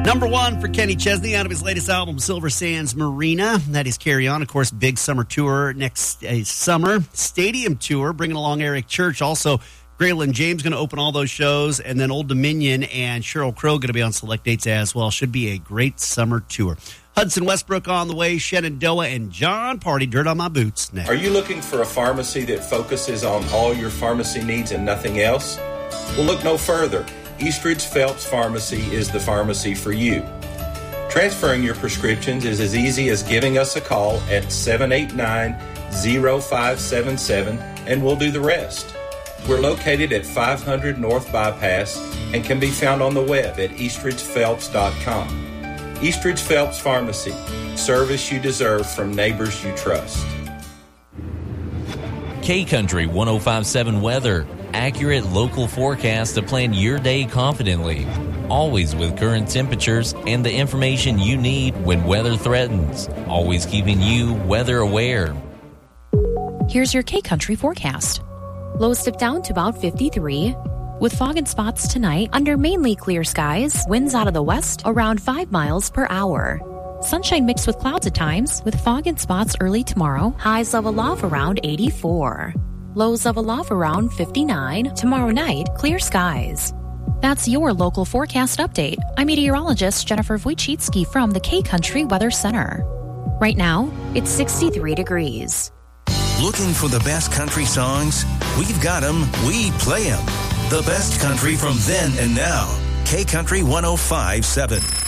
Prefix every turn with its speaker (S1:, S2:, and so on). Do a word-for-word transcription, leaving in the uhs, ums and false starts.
S1: Number one for Kenny Chesney out of his latest album, Silver Sands Marina. That is Carry On. Of course, big summer tour next uh, summer. Stadium tour, bringing along Eric Church. Also, Graylin James going to open all those shows. And then Old Dominion and Sheryl Crow going to be on select dates as well. Should be a great summer tour. Hudson Westbrook on the way. Shenandoah and John Party. Dirt on My Boots next.
S2: Are you looking for a pharmacy that focuses on all your pharmacy needs and nothing else? Well, look no further. Eastridge Phelps Pharmacy is the pharmacy for you. Transferring your prescriptions is as easy as giving us a call at seven eight nine, zero five seven seven and we'll do the rest. We're located at five hundred North Bypass and can be found on the web at eastridge phelps dot com. Eastridge Phelps Pharmacy, service you deserve from neighbors you trust.
S3: K-Country one oh five point seven weather. Accurate local forecast to plan your day confidently. Always with current temperatures and the information you need when weather threatens. Always keeping you weather aware.
S4: Here's your K-Country forecast. Lows dip down to about fifty-three. With fog and spots tonight under mainly clear skies. Winds out of the west around five miles per hour. Sunshine mixed with clouds at times with fog and spots early tomorrow. Highs level off around eighty-four. Lows level off around fifty-nine. Tomorrow night, clear skies. That's your local forecast update. I'm meteorologist Jennifer Wojcicki from the K-Country Weather Center. Right now, it's sixty-three degrees.
S5: Looking for the best country songs? We've got them. We play them. The best country from then and now. K-Country one oh five point seven.